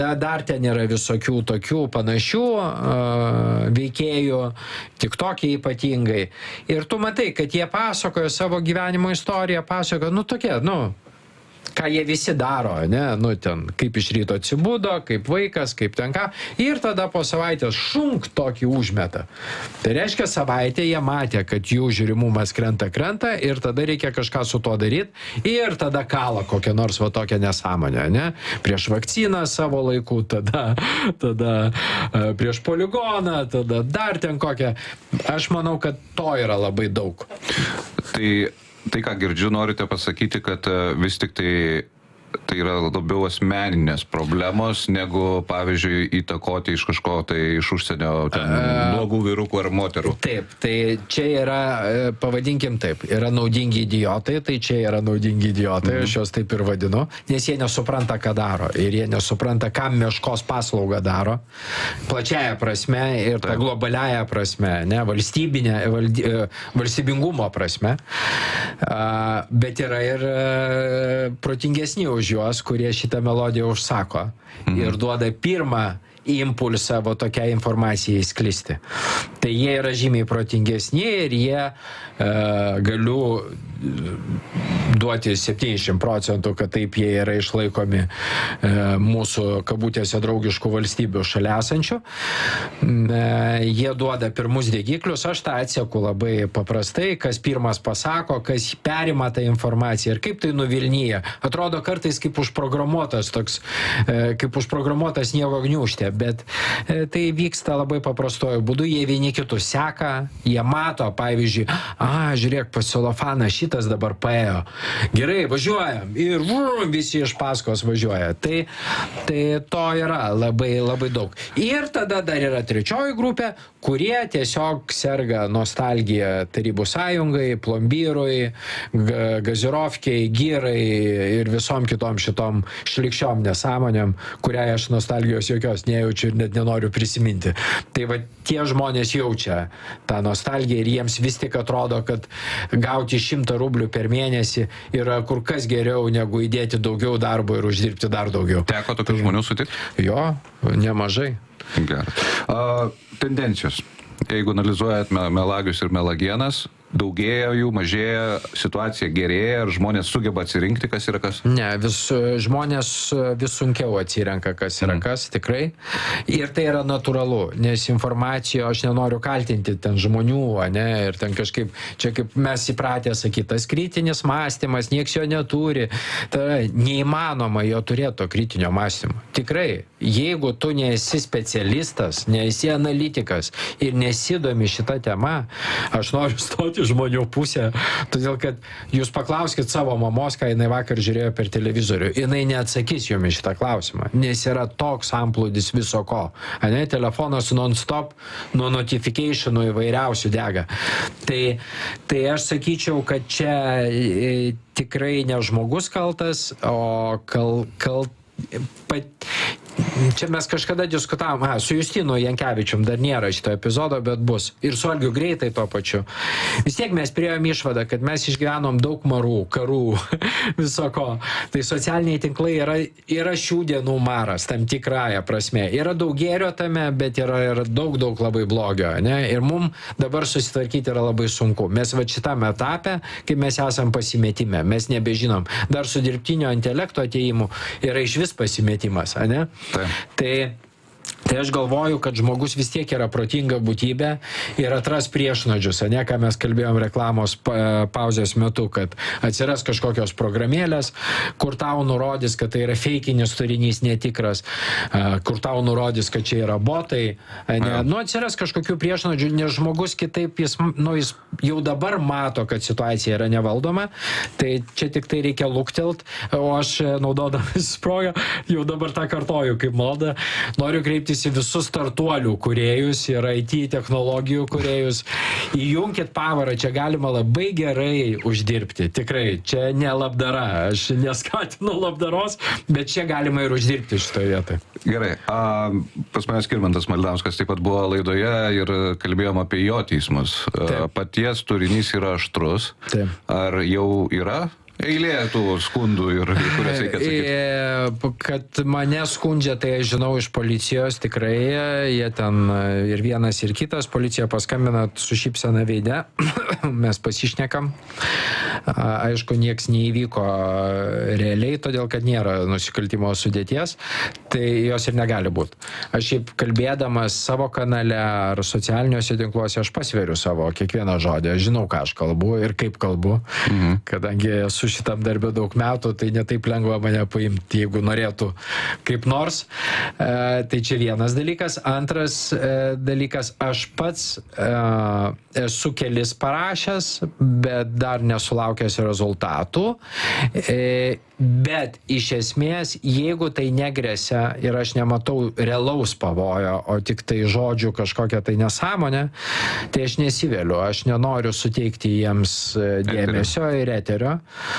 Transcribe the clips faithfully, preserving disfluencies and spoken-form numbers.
Dar ten yra visokių tokių panašių uh, veikėjų, tik tokie ypatingai. Ir tu matai, kad jie pasakojo savo gyvenimo istoriją, pasakojo, nu tokie, nu, ką jie visi daro, ne, nu ten, kaip iš ryto atsibudo, kaip vaikas, kaip ten ką, ir tada po savaitės šunk tokį užmeta. Tai reiškia, savaitę jie matė, kad jų žiūrimumas krenta, krenta, ir tada reikia kažką su tuo daryti, ir tada kala kokią nors va tokią nesąmonę, ne, prieš vakciną savo laiku, tada, tada uh, prieš poligoną, tada dar ten kokią. Aš manau, kad to yra labai daug. Tai Tai, ką girdžiu, norite pasakyti, kad vis tik tai tai yra labiau asmeninės problemos, negu, pavyzdžiui, įtakoti iš kažko, tai iš užsienio ten blogų vyrukų ar moterų. Taip, tai čia yra, pavadinkim taip, yra naudingi idiotai, tai čia yra naudingi idiotai, mm. aš juos taip ir vadinu, nes jie nesupranta, ką daro, ir jie nesupranta, kam meškos paslaugą daro, plačiaja prasme ir ta globaliaja prasme, ne, valstybinė, valdy, valstybingumo prasme, bet yra ir protingesni už juos, kurie šitą melodiją užsako mhm. ir duoda pirmą impulsą va tokią informaciją įsklisti. Tai jie yra žymiai protingesni ir jie e, galiu duoti septyniasdešimt procentų, kad taip jie yra išlaikomi e, mūsų kabutėse draugiškų valstybių šalia esančių. E, jie duoda pirmus degiklius, aš tą atseku labai paprastai, kas pirmas pasako, kas perima tą informaciją ir kaip tai nuvilnyja. Atrodo kartais kaip užprogramuotas toks, e, kaip užprogramuotas sniego gniūžtė, bet e, tai vyksta labai paprastuoju būdu, jie vieni kitus seka, jie mato, pavyzdžiui, a, žiūrėk, pas celofaną šitas dabar paėjo, gerai, važiuojam, ir vrum, visi iš paskos važiuoja. Tai, tai to yra labai, labai daug. Ir tada dar yra trečioji grupė, kurie tiesiog serga nostalgija Tarybų sąjungai, plombyrui, gazirovkiai, gyrai ir visom kitom šitom šlikščiom nesąmonėm, kuriai aš nostalgijos jokios nejaučiu ir net nenoriu prisiminti. Tai va, tie žmonės jaučia tą nostalgiją ir jiems vis tik atrodo, kad gauti šimtą rublių per mėnesį yra kur kas geriau, negu įdėti daugiau darbo ir uždirbti dar daugiau. Teko tokių žmonių sutikti? Jo, nemažai. Gerai. Uh, tendencijos. Jeigu analizuojat melagius ir melagienas, daugėja jų, mažėja, situacija gerėja, ar žmonės sugeba atsirinkti, kas yra kas? Ne, vis, žmonės vis sunkiau atsirenka, kas yra mm. kas, tikrai. Ir tai yra natūralu, nes informacijo, aš nenoriu kaltinti ten žmonių, ne, ir ten kažkaip, čia kaip mes įpratę sakyti, tas kritinis mąstymas, nieks jo neturi, tai neįmanoma jo turėti to kritinio mąstymo. Tikrai, jeigu tu nesi specialistas, nesi analitikas ir nesidomi šitą temą, aš noriu stoti žmonių pusę, todėl kad jūs paklauskit savo mamos, ką jinai vakar žiūrėjo per televizorių, jinai neatsakys jums į šitą klausimą, nes yra toks amplūdis viso ko. Ane, telefonas non-stop nuo notificationų įvairiausių dega. Tai, tai aš sakyčiau, kad čia e, tikrai ne žmogus kaltas, o kal, kal, pat, čia mes kažkada diskutavom, a, su Justinu Jankevičium, dar nėra šito epizodo, bet bus. Ir su Algiu greitai tuo pačiu. Vis tiek mes priėjom išvadą, kad mes išgyvenom daug marų, karų, viso ko. Tai socialiniai tinklai yra, yra šių dienų maras, tam tikrąja prasme. Yra daug gėrio tame, bet yra ir daug, daug labai blogio. Ne? Ir mums dabar susitvarkyti yra labai sunku. Mes va šitame etape, kai mes esam pasimetime, mes nebežinom. Dar su dirbtinio intelekto atėjimu yra iš vis pasimetimas, ane? Tai. Tai, tai aš galvoju, kad žmogus vis tiek yra protinga būtybė ir atras priešnodžius, ne, ką mes kalbėjom reklamos pa, pauzės metu, kad atsiras kažkokios programėlės, kur tau nurodys, kad tai yra feikinis turinys netikras, kur tau nurodys, kad čia yra botai, ne, nu atsiras kažkokių priešnodžių, nes žmogus kitaip, jis, nu, jis jau dabar mato, kad situacija yra nevaldoma, tai čia tik tai reikia luktelt, o aš naudodamas progą, jau dabar tą kartoju kaip maldą, noriu kreiptis į visus startuolių kūrėjus ir I T technologijų kūrėjus. Įjunkit pavarą, čia galima labai gerai uždirbti. Tikrai, čia ne labdara. Aš neskatinu labdaros, bet čia galima ir uždirbti šitoje vietoje. Gerai. A, pas manęs Skirmantas Malinauskas taip pat buvo laidoje ir kalbėjom apie jo teismus. A, paties turinys yra aštrus. Taip. Ar jau yra Eilė tų skundų ir kurias reikia atsakyti. Kad mane skundžia, tai aš žinau iš policijos, tikrai, jie ten ir vienas ir kitas, policija paskambina su šypsena veide, mes pasišnekam. Aišku, nieks neįvyko realiai, todėl kad nėra nusikaltimo sudėties, tai jos ir negali būti. Aš šiaip kalbėdamas savo kanale ar socialiniuose tinkluose, aš pasveriu savo kiekvieną žodį, aš žinau, ką aš kalbu ir kaip kalbu, mhm. kadangi esu šitam darbė daug metų, tai netaip lengva mane paimti, jeigu norėtų kaip nors. E, tai čia vienas dalykas. Antras e, dalykas, aš pats e, esu kelis parašęs, bet dar nesulaukęs rezultatų. E, bet iš esmės, jeigu tai negresia ir aš nematau realaus pavojo, o tik tai žodžių kažkokią tai nesąmonę, tai aš nesiveliu, aš nenoriu suteikti jiems dėmesio ir eterio.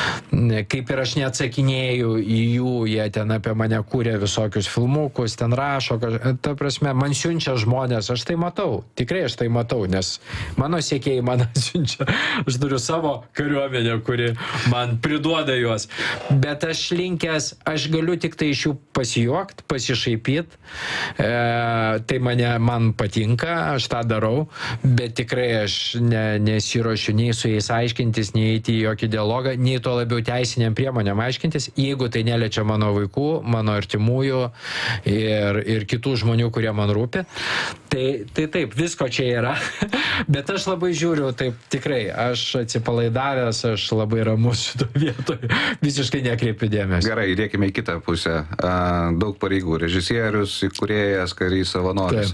Kaip ir aš neatsakinėju į jų, jie ten apie mane kūrė visokius filmukus, ten rašo, ta prasme, man siunčia žmonės, aš tai matau, tikrai aš tai matau, nes mano sekėjai man siunčia, aš turiu savo kariuomenę, kuri man priduoda juos. Bet aš linkęs, aš galiu tik tai iš jų pasijuokt, pasišaipyt, e, tai mane, man patinka, aš tą darau, bet tikrai aš ne, nesiruošiu nei su jais aiškintis, nei eiti į jokį dialogą, nei tuo labiau teisiniam priemonėm aiškintis, jeigu tai neliečia mano vaikų, mano artimųjų ir, ir kitų žmonių, kurie man rūpi. Tai, tai taip, visko čia yra, bet aš labai žiūriu, taip tikrai, aš atsipalaidavęs, aš labai ramus šito vietoje, visiškai nekreipiu dėmesio. Gerai, įdėkime į kitą pusę. Daug pareigų, režisierius, įkūrėjas, karys, savanoris.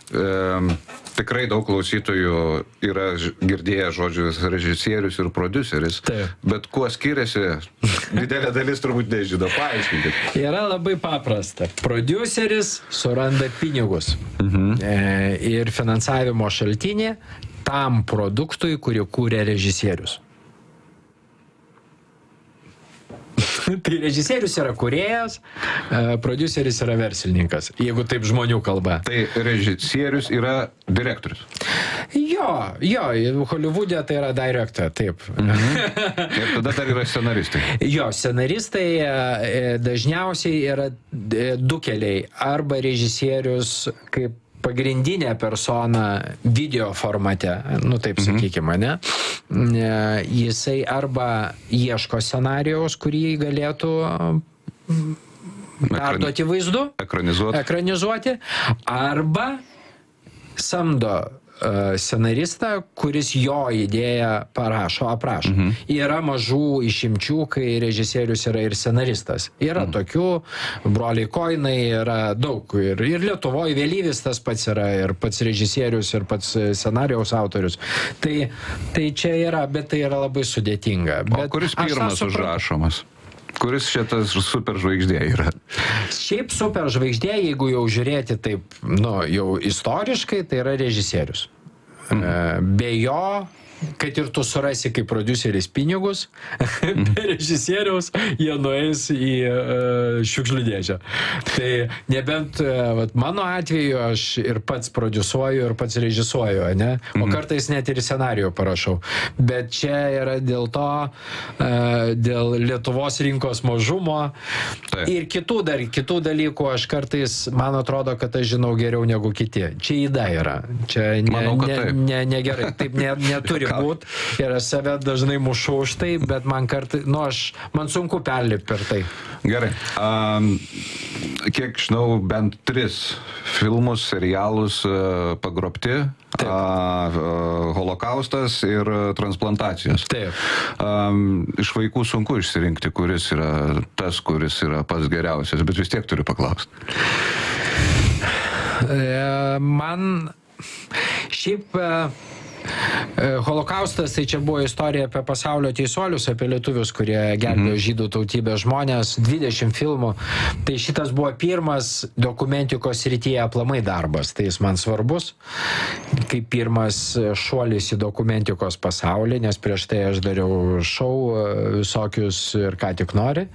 E, tikrai daug klausytojų yra girdėję žodžius režisierius ir prodiuseris, Taip. Bet kuo skiriasi, didelė dalis turbūt nežino, paaiškinkit. Yra labai paprasta. Prodiuseris suranda pinigus mhm. e, ir finansavimo šaltinį tam produktui, kurį kūrė režisierius. Tai režisierius yra kūrėjas, prodiuseris yra verslininkas, jeigu taip žmonių kalba. Tai režisierius yra direktorius. Jo, jo, Hollywoode tai yra director, taip. Mhm. Ir tada dar yra scenaristai. Jo, scenaristai dažniausiai yra du keliai. Arba režisierius kaip pagrindinė persona video formate, nu taip mhm. sakykime, ne? Jisai arba ieško scenarijaus, kurį galėtų perduoti vaizdu, ekranizuoti. ekranizuoti, arba samdo scenaristą, kuris jo idėją parašo, aprašo. Mhm. Yra mažų išimčių, kai režisierius yra ir scenaristas. Yra mhm. tokių, broliai Koinai yra daug. Ir, ir Lietuvoje Vėlyvis tas pats yra, ir pats režisierius, ir pats scenarijaus autorius. Tai, tai čia yra, bet tai yra labai sudėtinga. O bet kuris pirmas užrašomas? Kuris šitas superžvaigždė yra? Šiaip superžvaigždė, jeigu jau žiūrėti taip, nu, jau istoriškai, tai yra režisierius. Mm. Be jo, kad ir tu surasi kaip prodiuseris pinigus, mm. be režisieriaus jie nueis į uh, šiukšlių dėžę. Tai nebent uh, vat, mano atveju aš ir pats prodiusuoju, ir pats režisuoju, ne? O mm. kartais net ir scenarijų parašau. Bet čia yra dėl to, uh, dėl Lietuvos rinkos mažumo tai. Ir kitų, dar, kitų dalykų aš kartais, man atrodo, kad aš žinau geriau negu kiti. Čia įda yra. Čia ne, Manau, ne, ne, ne gerai. Taip ne, neturi būt. Ir aš save dažnai mušu už tai, bet man kartai, nu aš, man sunku perlipti per tai. Gerai. Um, kiek žinau, bent tris filmus, serialus uh, pagrobti. Uh, uh, holokaustas ir transplantacijos. Taip. Um, iš vaikų sunku išsirinkti, kuris yra tas, kuris yra pats geriausias, bet vis tiek turiu paklausti. E, man šiaip e, Holokaustas, tai čia buvo istorija apie pasaulio teisuolius, apie lietuvius, kurie gelbėjo žydų tautybės žmonės, dvidešimt filmų. Tai šitas buvo pirmas dokumentikos srityje aplamai darbas, tai jis man svarbus, kaip pirmas šuolis į dokumentikos pasaulį, nes prieš tai aš dariau šou visokius ir ką tik nori.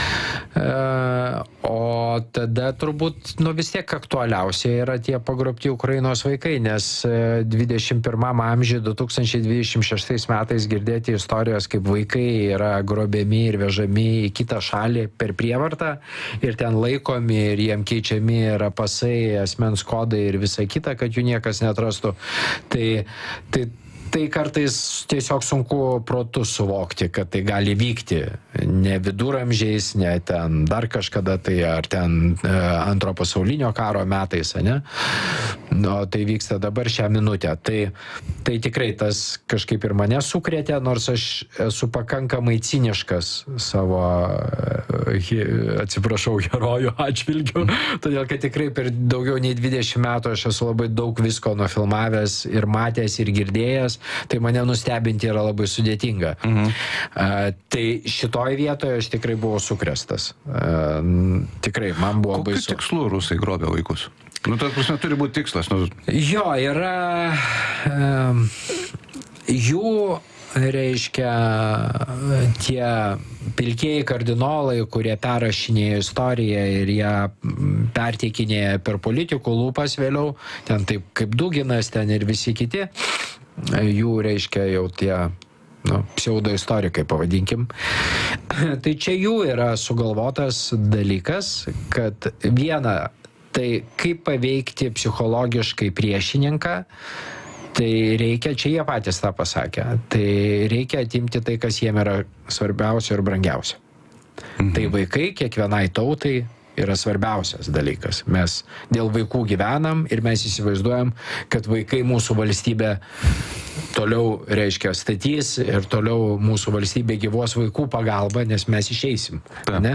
O tada turbūt, nu vis tiek aktualiausia yra tie pagrobti Ukrainos vaikai, nes dvidešimt pirmam amžiuje pavyzdžiui, du tūkstančiai dvidešimt šeštais metais girdėti istorijos, kaip vaikai yra grobiami ir vežami į kitą šalį per prievartą ir ten laikomi ir jiem keičiami yra pasai, asmens kodai ir visa kita, kad jų niekas neatrastų. Tai, tai Tai kartais tiesiog sunku protu suvokti, kad tai gali vykti ne viduramžiais, ne ten dar kažkada, tai ar ten e, antro pasaulinio karo metais, ne? O tai vyksta dabar šią minutę. Tai, tai tikrai tas kažkaip ir mane sukrėtė, nors aš esu pakankamai ciniškas savo, e, atsiprašau, herojų atžvilgiu, todėl kad tikrai per daugiau nei dvidešimt metų aš esu labai daug visko nufilmavęs ir matęs ir girdėjęs. Tai mane nustebinti yra labai sudėtinga. Mhm. Uh, tai šitoj vietoje aš tikrai buvau sukrėstas. Uh, tikrai, man buvo Kokiu baisu. Kokiu tikslu rusai grobia vaikus? Nu, tas prasme turi būti tikslas. Nu... Jo, yra um, jų, reiškia, tie pilkieji kardinolai, kurie perrašinėja istoriją ir ją perteikinėja per politikų lūpas vėliau, ten taip kaip Duginas, ten ir visi kiti, jų, reiškia, jau tie nu, pseudoistorikai, pavadinkim. Tai čia jų yra sugalvotas dalykas, kad viena, tai kaip paveikti psichologiškai priešininką, tai reikia, čia jie patys tą pasakė, tai reikia atimti tai, kas jiem yra svarbiausia ir brangiausia. Mhm. Tai vaikai kiekvienai tautai yra svarbiausias dalykas. Mes dėl vaikų gyvenam ir mes įsivaizduojam, kad vaikai mūsų valstybę toliau, reiškia, statys ir toliau mūsų valstybė gyvos vaikų pagalba, nes mes išeisim. Ne?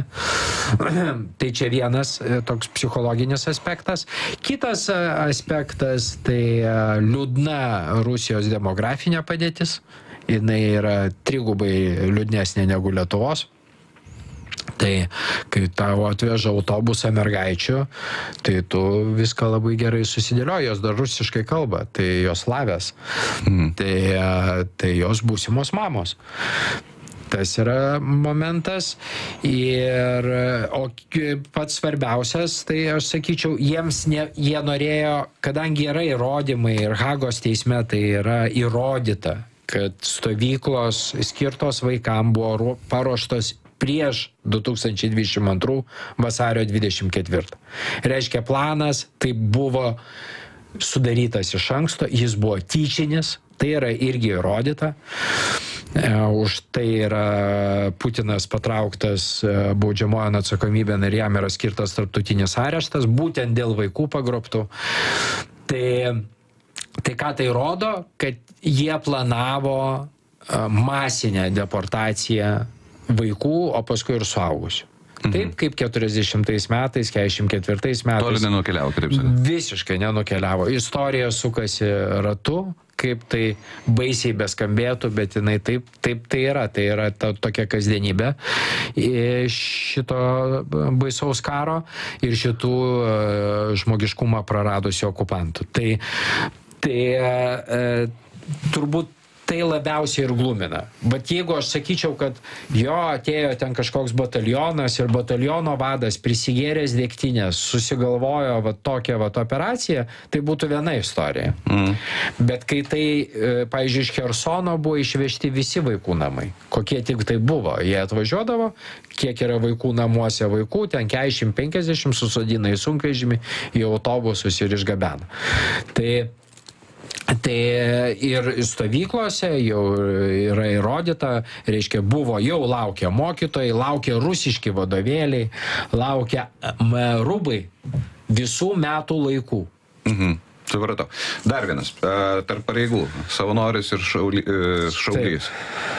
Tai čia vienas toks psichologinis aspektas. Kitas aspektas, tai liūdna Rusijos demografinė padėtis. Jinai yra trigubai liūdnesnė negu Lietuvos. Tai kai tau atveža autobusą mergaičių, tai tu viską labai gerai susidėlioji, jos dar rusiškai kalba, tai jos slavės, mm. tai, tai jos būsimos mamos. Tas yra momentas. Ir, o pats svarbiausias, tai aš sakyčiau, jiems ne, jie norėjo, kadangi yra įrodymai ir Hagos teisme tai yra įrodyta, kad stovyklos skirtos vaikam buvo paruoštos prieš du tūkstančiai dvidešimt antrų vasario dvidešimt ketvirtą. Reiškia, planas tai buvo sudarytas iš anksto, jis buvo tyčinis, tai yra irgi įrodyta. Už tai yra Putinas patrauktas baudžiamojon atsakomybėn ir jam yra skirtas tarptautinis areštas, būtent dėl vaikų pagrobtų. Tai, tai ką tai rodo, kad jie planavo masinę deportaciją vaikų, o paskui ir suaugusių. Mhm. Taip kaip keturiasdešimtais metais, keturiasdešimt ketvirtais metais. Toli nenukeliavo, kitaip sakant. Visiškai nenukeliavo. Istorija sukasi ratu, kaip tai baisiai beskambėtų, bet jinai taip, taip tai yra. Tai yra ta, tokia kasdienybė šito baisaus karo ir šitų žmogiškumą praradusių okupantų. Tai, tai e, turbūt tai labiausiai ir glumina. Bet jeigu aš sakyčiau, kad jo atėjo ten kažkoks batalionas ir bataliono vadas prisigėręs degtinės, susigalvojo va tokią va operaciją, tai būtų viena istorija. Mm. Bet kai tai, pavyzdžiui, iš Chersono buvo išvežti visi vaikų namai, kokie tik tai buvo, jie atvažiuodavo, kiek yra vaikų namuose vaikų, ten keturiasdešimt penkiasdešimt susodina į sunkvežimį, į autobusus ir išgabena. Tai Tai ir stovyklose jau yra įrodyta, reiškia, buvo, jau laukia mokytojai, laukia rusiški vadovėliai, laukia rubai visų metų laikų. Mhm. Supratau. Dar vienas, tarp pareigų, savanoris ir šauli, šaulys.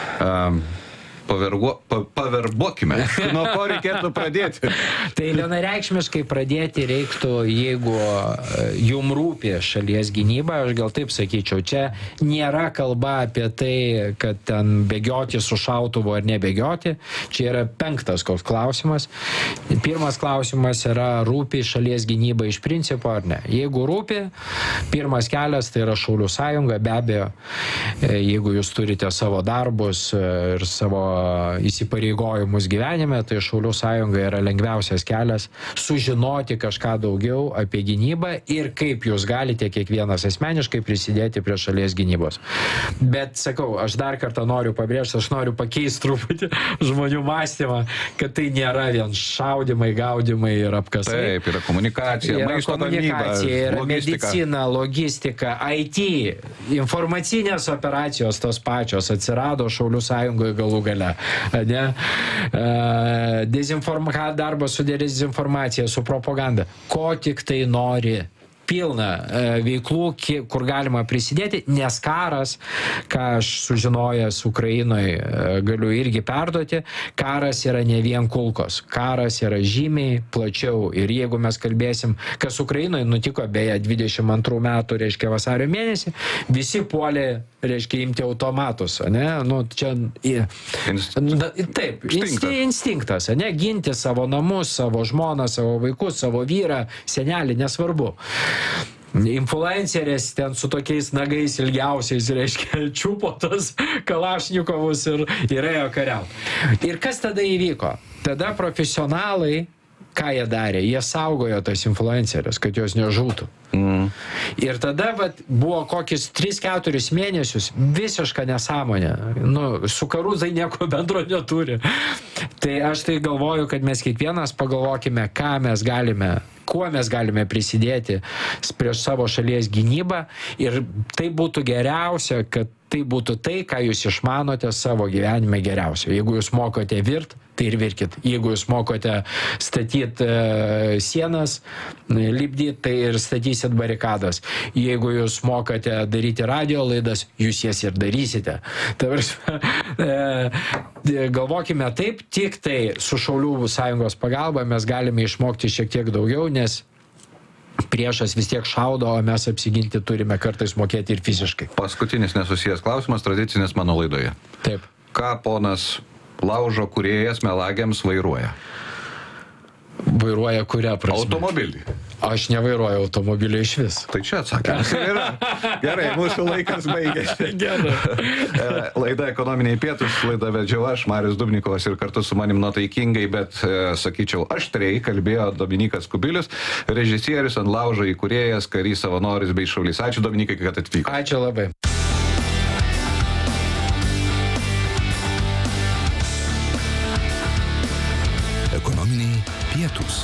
Pavergo, pa, paverbuokime. Nuo ko reikėtų pradėti? Tai vienareikšmiškai pradėti reiktų, jeigu jum rūpi šalies gynyba, aš gal taip sakyčiau, čia nėra kalba apie tai, kad ten bėgioti su šautuvu ar nebėgioti, čia yra penktas koks klausimas. Pirmas klausimas yra, rūpi šalies gynyba iš principo ar ne. Jeigu rūpi, pirmas kelias tai yra Šaulių sąjunga, be abejo, jeigu jūs turite savo darbus ir savo įsipareigojimus gyvenime, tai Šaulių sąjunga yra lengviausias kelias sužinoti kažką daugiau apie gynybą ir kaip jūs galite kiekvienas asmeniškai prisidėti prie šalies gynybos. Bet sakau, aš dar kartą noriu pabrėžti, aš noriu pakeisti truputį žmonių mąstymą, kad tai nėra vien šaudimai, gaudimai ir apkasai. Taip, yra komunikacija, yra maisto komunikacija, gamyba, yra medicina, logistika, I T, informacinės operacijos tos pačios atsirado Šaulių sąjungoje galų gale. Ne? Dezinforma, darbas su dezinformacija, su propaganda. Ko tik tai nori. Pilna veiklų, kur galima prisidėti, nes karas, ką aš sužinojęs Ukrainoje, galiu irgi perduoti, karas yra ne vien kulkos, karas yra žymiai plačiau ir jeigu mes kalbėsim, kas Ukrainoje nutiko beje dvidešimt antrų metų, reiškia vasario mėnesį, visi puolė, reiškia, imti automatus, ne, nu, čia, Inst... taip, instinktas, instinktas ne, ginti savo namus, savo žmoną, savo vaikus, savo vyrą, senelį, nesvarbu. Influencerės ten su tokiais nagais ilgiausiais, reiškia, čiupo tas kalašnikovus ir, ir ėjo kariauti. Ir kas tada įvyko? Tada profesionalai, ką jie darė? Jie saugojo tas influencerės, kad jos nežūtų. Mm. Ir tada vat, buvo kokius tris keturis mėnesius visiška nesąmonė. Nu, su karu tai nieko bendro neturi. Tai aš tai galvoju, kad mes kiekvienas pagalvokime, ką mes galime, kuo mes galime prisidėti prieš savo šalies gynybą ir tai būtų geriausia, kad tai būtų tai, ką jūs išmanote savo gyvenime geriausia. Jeigu jūs mokote virt, tai ir virkit. Jeigu jūs mokote statyti e, sienas, lipdyti, tai ir statysit barikadas. Jeigu jūs mokate daryti radio laidas, jūs jas ir darysite. Tai e, galvokime taip, tik tai su Šaulių sąjungos pagalba mes galime išmokti šiek tiek daugiau, nes priešas vis tiek šaudo, o mes apsiginti turime kartais mokėti ir fiziškai. Paskutinis nesusijęs klausimas, tradicinis mano laidoje. Taip. Ką ponas Laužo kūrėjas melagiams vairuoja? Vairuoja kuria prasme? Automobilį. Aš nevairuoju automobilį iš vis. Tai čia atsakymas yra. Gerai, mūsų laikas baigėsi. Gerai. Laida Ekonominiai pietūs, laida vedžiau aš, Marius Dubnikovas, ir kartu su manim nuotaikingai, bet, sakyčiau, aštriai kalbėjo Dominykas Kubilius, režisierius, ant laužo įkūrėjas, karys, savanoris bei šaulys. Ačiū, Dominikai, kad atvyko. Ačiū labai. Ekonominiai pietūs.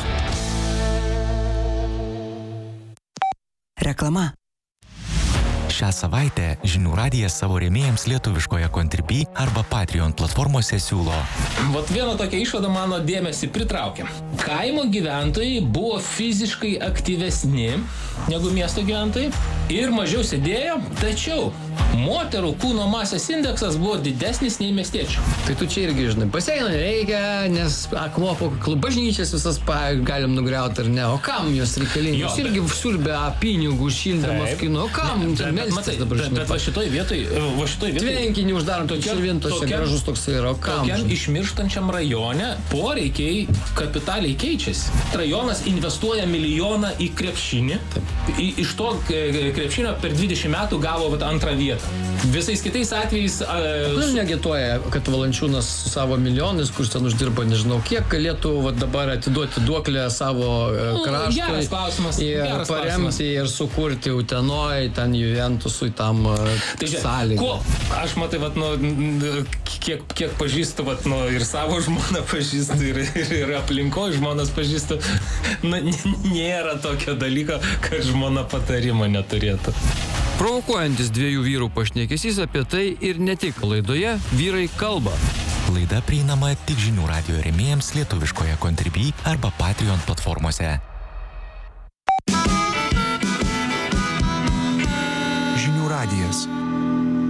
Reklama. Šią savaitę Žinių radijas savo rėmėjams lietuviškoje Contribui arba Patreon platformose siūlo. Vat viena tokia išvada mano dėmesį pritraukė. Kaimo gyventojai buvo fiziškai aktyvesni negu miesto gyventojai ir mažiau sėdėjo, tačiau moterų kūno masės indeksas buvo didesnis nei miestiečių. Tai tu čia irgi, žinai, baseino nereikia, nes akmuo po bažnyčias visas pa, galim nugriauti ar ne. O kam jos reikalingi? Jūs irgi siurbė pinigų, šildamas kino. O kam? Ne, bet, matai, bet, bet va šitoj vietoj, va šitoj vietoj... Tvenkinį uždarom, tokia širvintose gražus toks yra. O kam? Tokiam išmirštančiam rajone poreikiai kapitaliai keičiasi. Rajonas investuoja milijoną į krepšinį. Į, iš to krepšinio per dvidešimt metų gavo vat, antrą vietą. Visais kitais atvejais... Kodėl neagituoja, kad Valančiūnas su savo milijonais, kur ten uždirba nežinau kiek, galėtų va, dabar atiduoti duoklę savo kraštui. Geras klausimas. Ir geras paremti klausimas. Ir sukurti Utenoj, ten Juventusui tam tai sąlygą. Ko? Aš matai, vat, nu, kiek, kiek pažįstu, vat, nu, ir savo žmoną pažįstu, ir, ir, ir aplinko žmonas pažįstu. Nu, nėra tokio dalyko, kad žmona patarimo neturėtų. Provokuojantis dviejų vyrų pašnekesys apie tai ir ne tik laidoje Vyrai kalba. Laida prieinama tik Žinių radijo rėmėjams lietuviškoje Contribui arba Patreon platformose. Žinių radijas.